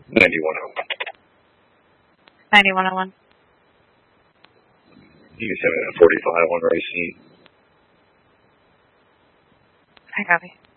9101. 9101. You can send me a 45 on receipt. I copy.